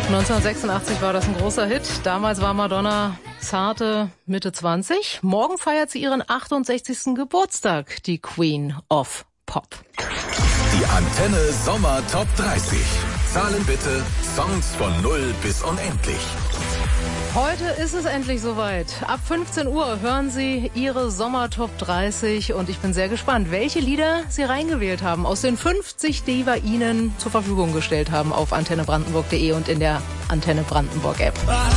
1986 war das ein großer Hit. Damals war Madonna zarte Mitte 20. Morgen feiert sie ihren 68. Geburtstag, die Queen of Pop. Die Antenne Sommer Top 30. Zahlen bitte Songs von 0 bis unendlich. Heute ist es endlich soweit. Ab 15 Uhr hören Sie Ihre Sommer Top 30 und ich bin sehr gespannt, welche Lieder Sie reingewählt haben aus den 50, die wir Ihnen zur Verfügung gestellt haben auf antennebrandenburg.de und in der Antenne Brandenburg App.